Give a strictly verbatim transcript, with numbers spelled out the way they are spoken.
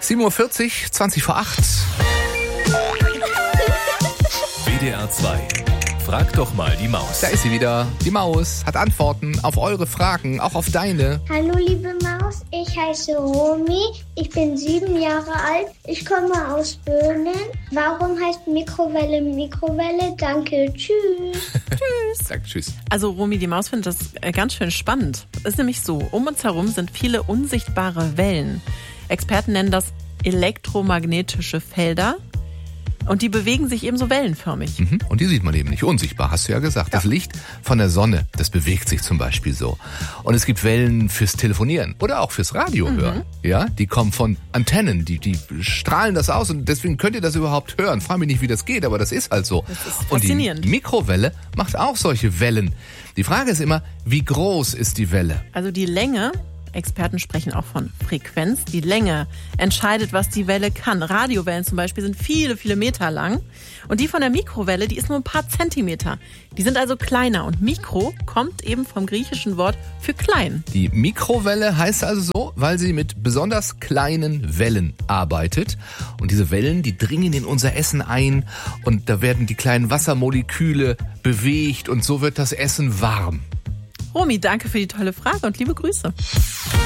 sieben Uhr vierzig, zwanzig vor acht. W D R zwei. Frag doch mal die Maus. Da ist sie wieder. Die Maus hat Antworten auf eure Fragen, auch auf deine. Hallo liebe Maus, ich heiße Romy, ich bin sieben Jahre alt, ich komme aus Böhnen. Warum heißt Mikrowelle Mikrowelle? Danke, tschüss. Tschüss. Sag tschüss. Also Romy, die Maus findet das ganz schön spannend. Es ist nämlich so, um uns herum sind viele unsichtbare Wellen. Experten nennen das elektromagnetische Felder. Und die bewegen sich eben so wellenförmig. Mhm. Und die sieht man eben nicht. Unsichtbar, hast du ja gesagt. Ja. Das Licht von der Sonne, das bewegt sich zum Beispiel so. Und es gibt Wellen fürs Telefonieren oder auch fürs Radio mhm. hören. Ja, die kommen von Antennen, die, die strahlen das aus und deswegen könnt ihr das überhaupt hören. Frag mich nicht, wie das geht, aber das ist halt so. Das ist faszinierend. Und die Mikrowelle macht auch solche Wellen. Die Frage ist immer, wie groß ist die Welle? Also die Länge... Experten sprechen auch von Frequenz. Die Länge entscheidet, was die Welle kann. Radiowellen zum Beispiel sind viele, viele Meter lang. Und die von der Mikrowelle, die ist nur ein paar Zentimeter. Die sind also kleiner. Und Mikro kommt eben vom griechischen Wort für klein. Die Mikrowelle heißt also so, weil sie mit besonders kleinen Wellen arbeitet. Und diese Wellen, die dringen in unser Essen ein. Und da werden die kleinen Wassermoleküle bewegt. Und so wird das Essen warm. Romy, danke für die tolle Frage und liebe Grüße.